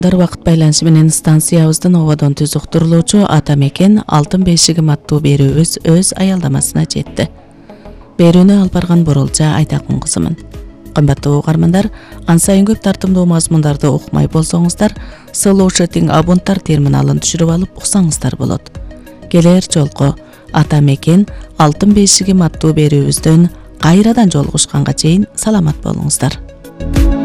Вакыт байланышы менен станциябыздын ободон түз уктурулуучу ата мекен алтын бешиги аттуу берүүбүз өз аялдамасына жетти. Берүүнү алып барган Бурулжа Айтакун кызымын. Кымбаттуу угармандар, ансайын көп тартымдуу мазмундарды укмай болсоңуздар, слушатинг абонттар терминалын түшүрүп алып уксаңыздар болот. Келер жолку ата мекен алтын бешиги аттуу берүүбүздөн кайрадан жолугушканга чейин саламат болуңуздар.